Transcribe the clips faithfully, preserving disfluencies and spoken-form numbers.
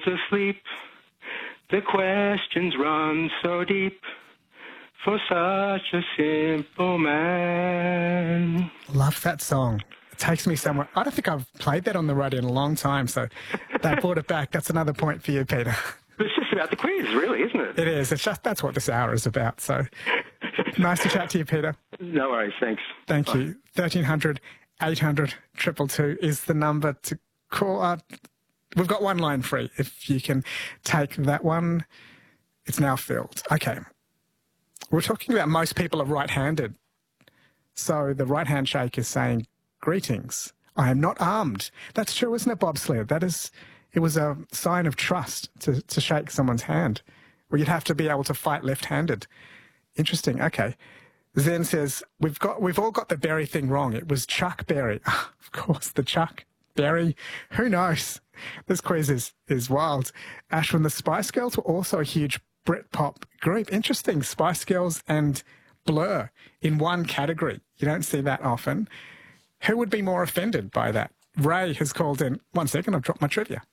asleep. The questions run so deep for such a simple man. Love that song. It takes me somewhere. I don't think I've played that on the radio in a long time, so that brought it back. That's another point for you, Peter. It's just about the quiz, really, isn't it? It is. It's just that's what this hour is about. So nice to chat to you, Peter. No worries. Thanks. Thank Bye. you. thirteen hundred, eight hundred, two two two is the number to call. Uh, we've got one line free. If you can take that one, it's now filled. Okay. We're talking about most people are right-handed. So the right handshake is saying, greetings, I am not armed. That's true, isn't it, bobsled? That is, it was a sign of trust to, to shake someone's hand. Well, you'd have to be able to fight left-handed. Interesting, okay. Zen says, we've got, we've all got the berry thing wrong. It was Chuck Berry. Of course, the Chuck Berry. Who knows? This quiz is, is wild. Ashwin, the Spice Girls were also a huge Britpop group. Interesting, Spice Girls and Blur in one category. You don't see that often. Who would be more offended by that? Ray has called in. One second, I've dropped my trivia.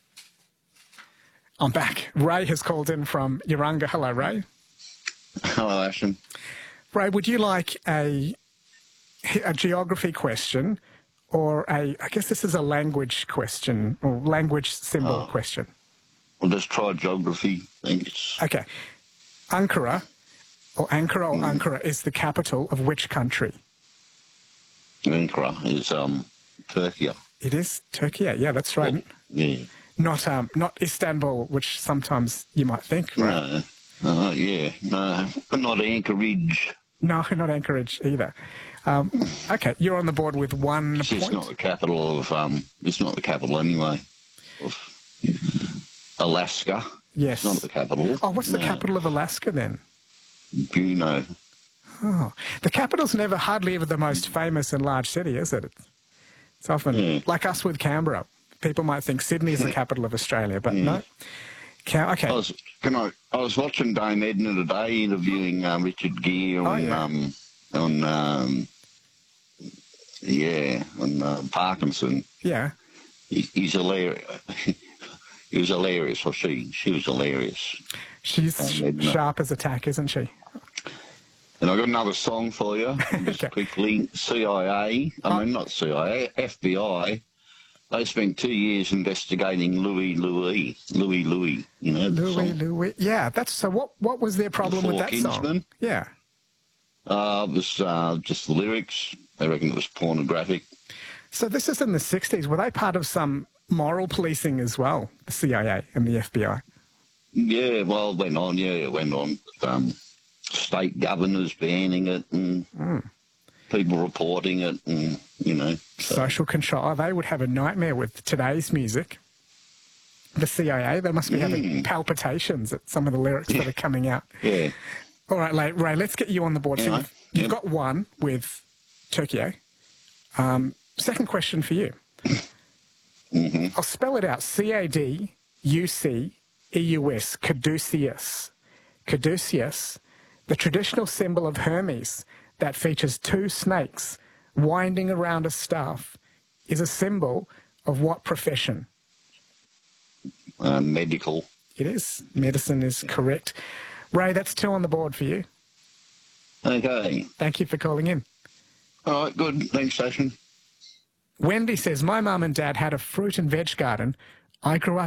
I'm back. Ray has called in from Urunga. Hello, Ray. Hello, Ashton. Ray, would you like a, a geography question or a, I guess this is a language question or language symbol oh. question? We'll just try geography. Thanks. Okay. Ankara, or Ankara or Mm. Ankara, is the capital of which country? Ankara is um, Turkey. It is Turkey. Yeah, that's right. Yeah. Not um, not Istanbul, which sometimes you might think. Right? No. Uh, yeah. No. But not Anchorage. No, not Anchorage either. Um, okay, you're on the board with one It's point. just not the capital of. Um, it's not the capital anyway. Of Alaska. Yes. It's not the capital. Oh, what's the No. capital of Alaska then? Juneau. Oh, the capital's never, hardly ever the most famous and large city, is it? It's often, Mm. like us with Canberra. People might think Sydney's the capital of Australia, but Mm. no. Cam- okay. I was, can I, I was watching Dame Edna today interviewing um, Richard Gere on, Oh, yeah. um, on um, yeah, on uh, Parkinson. Yeah. He, he's hilarious. He was hilarious, or she. She was hilarious. She's Dame sh- Edna. sharp as a tack, isn't she? And I've got another song for you, just Okay. quickly. C I A, I Oh. mean, not C I A, F B I. They spent two years investigating Louis Louis, Louis Louis, you know. the Louis, song. Louis. Yeah, that's so. What What was their problem with Four that song? Kingsmen. Yeah. Uh, it was uh, just the lyrics. They reckon it was pornographic. So this is in the sixties. Were they part of some moral policing as well, the C I A and the F B I? Yeah, well, it went on, yeah, it went on. Um, state governors banning it and Mm. people reporting it and, you know. So, Social control. Oh, they would have a nightmare with today's music. The C I A, they must be having Mm. palpitations at some of the lyrics that are coming out. yeah. All right, Ray, Ray let's get you on the board. So Yeah. you've, you've Yeah. got one with Tokyo. Um, second question for you. hmm I'll spell it out. C A D U C E U S, caduceus. Caduceus, the traditional symbol of Hermes that features two snakes winding around a staff, is a symbol of what profession? Uh, medical. It is. Medicine is correct. Ray, that's two on the board for you. Okay. Thank you for calling in. All right, good. Thanks, Station. Wendy says, my mum and dad had a fruit and veg garden. I grew up